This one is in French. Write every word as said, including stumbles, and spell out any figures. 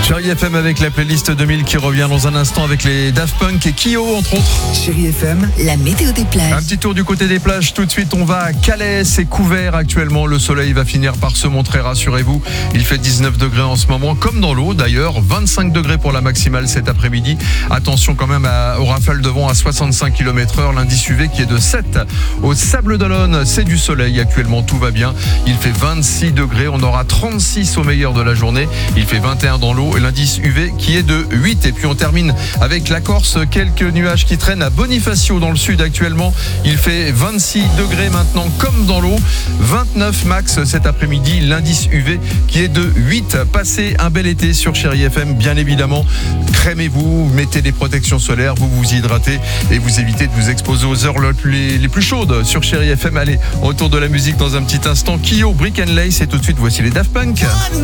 Chérie F M avec la playlist deux mille qui revient dans un instant avec les Daft Punk et Kyo entre autres. Chérie F M, la météo des plages. Un petit tour du côté des plages, tout de suite on va à Calais, c'est couvert actuellement, le soleil va finir par se montrer, rassurez-vous. Il fait dix-neuf degrés en ce moment, comme dans l'eau d'ailleurs, vingt-cinq degrés pour la maximale cet après-midi. Attention quand même à, aux rafales de vent à soixante-cinq kilomètres heure, l'indice U V qui est de sept. Au Sable d'Olonne, c'est du soleil actuellement, tout va bien. Il fait vingt-six degrés, on aura trente-six au meilleur de la journée. Il fait vingt et un dans l'eau et l'indice U V qui est de huit. Et puis on termine avec la Corse, quelques nuages qui traînent à Bonifacio dans le sud actuellement. Il fait vingt-six degrés maintenant comme dans l'eau, vingt-neuf max cet après-midi, l'indice U V qui est de huit. Passez un bel été sur Chérie F M, bien évidemment. Crémez-vous, mettez des protections solaires, vous vous hydratez et vous évitez de vous exposer aux heures les, les plus chaudes sur Chérie F M. Allez, autour de la musique dans un petit instant. Kyo, Brick and Lace et tout de suite voici les Daft Punk.